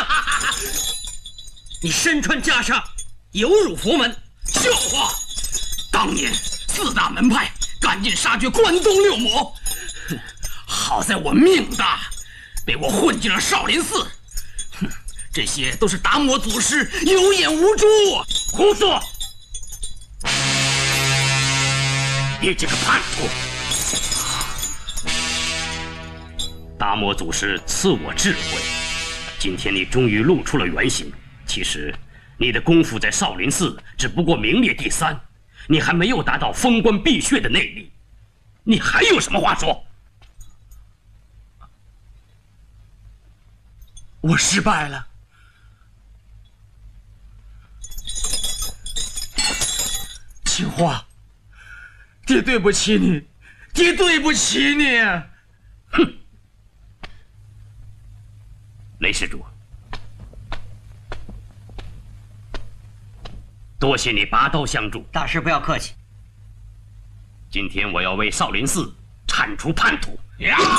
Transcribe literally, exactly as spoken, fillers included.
你身穿袈裟，有辱佛门。 笑话！当年四大门派赶尽杀绝关东六魔，哼，好在我命大，被我混进了少林寺。哼，这些都是达摩祖师有眼无珠。 胡说！你这个叛徒！达摩祖师赐我智慧，今天你终于露出了原形。其实，你的功夫在少林寺只不过名列第三，你还没有达到封关避穴的内力。你还有什么话说？ 我失败了。青花，爹对不起你，爹对不起你。 哼！雷施主，多谢你拔刀相助。 大师不要客气。 今天我要为少林寺铲除叛徒。 呀！